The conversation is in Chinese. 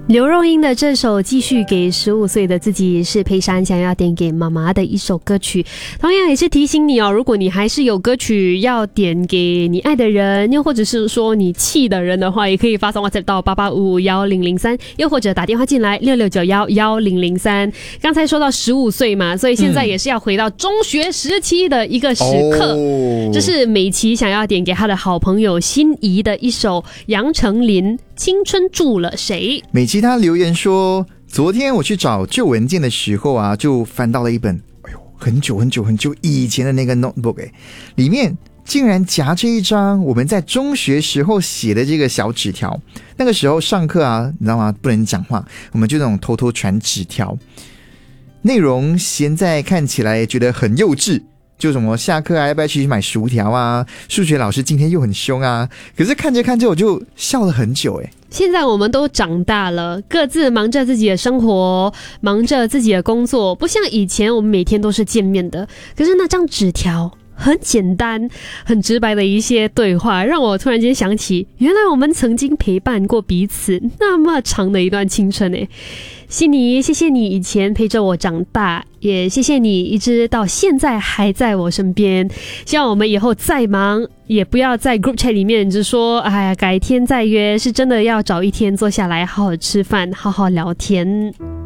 刘若英的这首《继续给15岁的自己》是佩珊想要点给妈妈的一首歌曲，同样也是提醒你哦，如果你还是有歌曲要点给你爱的人，又或者是说你气的人的话，也可以发送 WhatsApp 到88551003，又或者打电话进来66911003。刚才说到15岁嘛，所以现在也是要回到中学时期的一个时刻，这是美琪想要点给他的好朋友心仪的一首杨丞琳《青春住了谁》。 美琪她留言说，昨天我去找旧文件的时候啊，就翻到了一本很久以前的那个 notebook， 里面竟然夹着一张我们在中学时候写的这个小纸条。那个时候上课啊，你知道吗，不能讲话，我们就那种偷偷传纸条，内容现在看起来觉得很幼稚，就什么下课啊要不要去买薯条啊，数学老师今天又很凶啊，可是看着看着我就笑了很久。 现在我们都长大了，各自忙着自己的生活，忙着自己的工作，不像以前我们每天都是见面的。可是那张纸条很简单很直白的一些对话，让我突然间想起，原来我们曾经陪伴过彼此那么长的一段青春耶。悉尼，谢谢你以前陪着我长大，也谢谢你一直到现在还在我身边。希望我们以后再忙也不要在 group chat 里面只说哎呀改天再约，是真的要找一天坐下来好好吃饭，好好聊天。